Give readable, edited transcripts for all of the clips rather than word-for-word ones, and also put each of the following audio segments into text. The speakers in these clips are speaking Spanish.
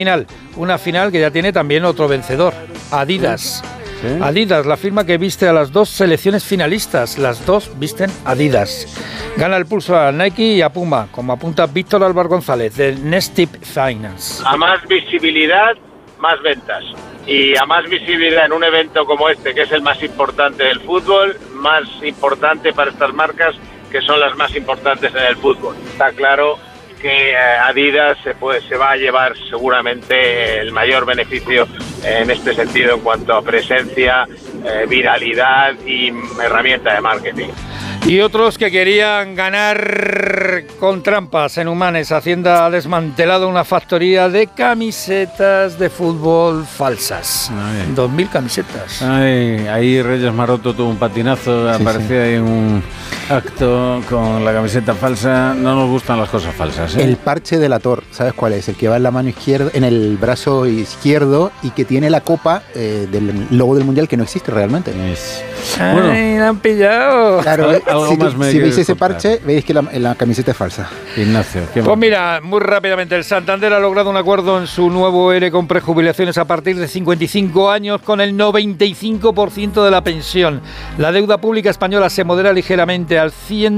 Una final que ya tiene también otro vencedor, Adidas. ¿Sí? Adidas, la firma que viste a las dos selecciones finalistas, las dos visten Adidas. Gana el pulso a Nike y a Puma, como apunta Víctor Álvaro González, de Nestip Finance. A más visibilidad, más ventas. Y a más visibilidad en un evento como este, que es el más importante del fútbol, más importante para estas marcas, que son las más importantes en el fútbol. Está claro que Adidas se va a llevar seguramente el mayor beneficio en este sentido en cuanto a presencia, viralidad y herramienta de marketing. Y otros que querían ganar con trampas en Humanes. Hacienda ha desmantelado una factoría de camisetas de fútbol falsas. 2.000 camisetas. Ahí Reyes Maroto tuvo un patinazo, aparecía ahí en un acto con la camiseta falsa. No nos gustan las cosas falsas, ¿eh? El parche delator, ¿sabes cuál es? El que va en la mano izquierda, en el brazo izquierdo, y que tiene la copa del logo del Mundial, que no existe realmente. Bueno, la han pillado. Claro, si veis ese contar. parche, veis que la camiseta es falsa. Ignacio, pues mira, muy rápidamente, el Santander ha logrado un acuerdo en su nuevo ERE con prejubilaciones a partir de 55 años con el 95% de la pensión. La deuda pública española se modera ligeramente al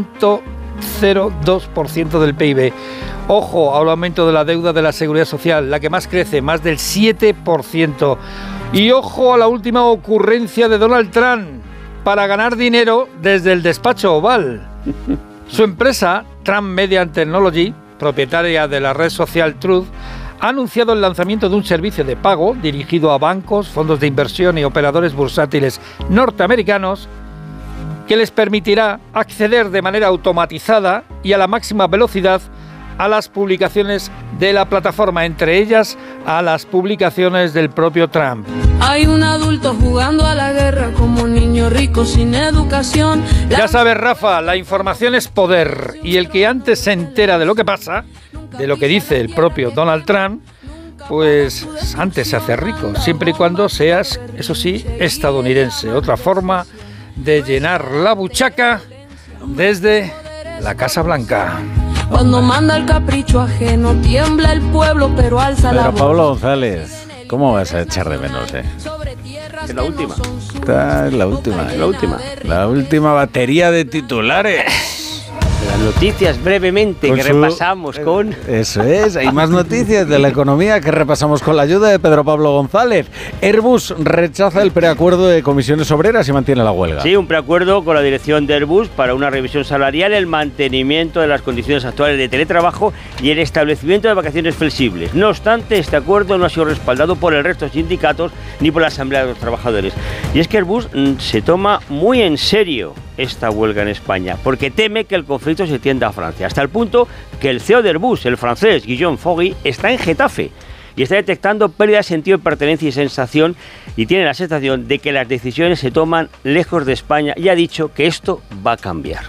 100,02% del PIB. Ojo al aumento de la deuda de la Seguridad Social, la que más crece, más del 7%. Y ojo a la última ocurrencia de Donald Trump para ganar dinero desde el despacho Oval. Su empresa, Trump Media Technology, propietaria de la red social Truth, ha anunciado el lanzamiento de un servicio de pago dirigido a bancos, fondos de inversión y operadores bursátiles norteamericanos que les permitirá acceder de manera automatizada y a la máxima velocidad a las publicaciones de la plataforma, entre ellas a las publicaciones del propio Trump. Hay un adulto jugando a la guerra como un niño rico sin educación. Ya sabes, Rafa, la información es poder, y el que antes se entera de lo que pasa, de lo que dice el propio Donald Trump, pues antes se hace rico, siempre y cuando seas, eso sí, estadounidense. Otra forma de llenar la buchaca desde la Casa Blanca. Cuando manda el capricho ajeno, tiembla el pueblo, pero alza la voz. Pero Pablo González, ¿cómo vas a echar de menos, Es la última. Esta es la última. La última. La última batería de titulares. Las noticias brevemente que repasamos con... Eso es, hay más noticias de la economía que repasamos con la ayuda de Pedro Pablo González. Airbus rechaza el preacuerdo de comisiones obreras y mantiene la huelga. Sí, un preacuerdo con la dirección de Airbus para una revisión salarial, el mantenimiento de las condiciones actuales de teletrabajo y el establecimiento de vacaciones flexibles. No obstante, este acuerdo no ha sido respaldado por el resto de sindicatos ni por la Asamblea de los Trabajadores. Y es que Airbus se toma muy en serio esta huelga en España, porque teme que el conflicto se tienda a Francia, hasta el punto que el CEO de Airbus, el francés Guillaume Faury, está en Getafe y está detectando pérdida de sentido de pertenencia y sensación, y tiene la sensación de que las decisiones se toman lejos de España, y ha dicho que esto va a cambiar.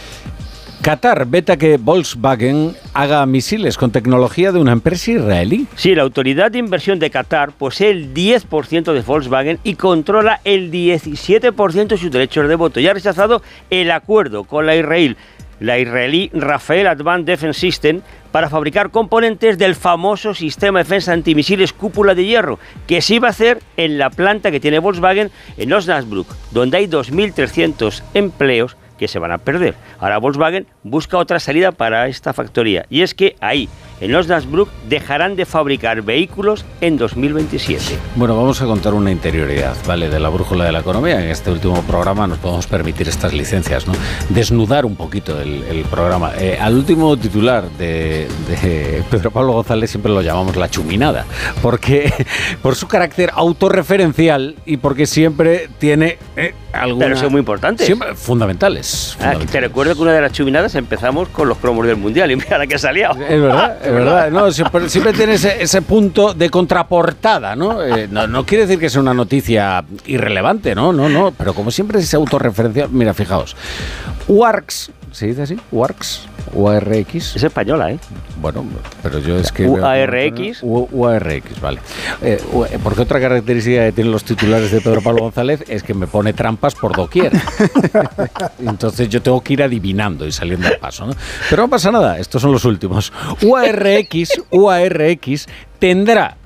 Qatar veta que Volkswagen haga misiles con tecnología de una empresa israelí. Sí, la autoridad de inversión de Qatar posee el 10% de Volkswagen y controla el 17% de sus derechos de voto, y ha rechazado el acuerdo con la israelí Rafael Advanced Defense System para fabricar componentes del famoso sistema de defensa antimisiles cúpula de hierro, que se iba a hacer en la planta que tiene Volkswagen en Osnabrück, donde hay 2.300 empleos que se van a perder. Ahora Volkswagen busca otra salida para esta factoría, y es que ahí, en Osnabrück, dejarán de fabricar vehículos en 2027. Bueno, vamos a contar una interioridad, ¿vale?, de la brújula de la economía. En este último programa nos podemos permitir estas licencias, ¿no? Desnudar un poquito el programa. Al último titular de Pedro Pablo González siempre lo llamamos la chuminada, porque por su carácter autorreferencial y porque siempre tiene alguna... Pero son muy importantes. Siempre fundamentales. Te recuerdo que una de las chuminadas empezamos con los cromos del Mundial, y mira la que ha salido. Es verdad. No, siempre tiene ese punto de contraportada, ¿no? No quiere decir que sea una noticia irrelevante, no, pero como siempre es autorreferencial. Mira, fijaos, UARX, ¿se dice así? UARX, UARX. Es española, ¿eh? Bueno, pero yo es que... UARX. UARX, vale. Porque otra característica que tienen los titulares de Pedro Pablo González es que me pone trampas por doquier. Entonces yo tengo que ir adivinando y saliendo al paso, ¿no? Pero no pasa nada, estos son los últimos. UARX tendrá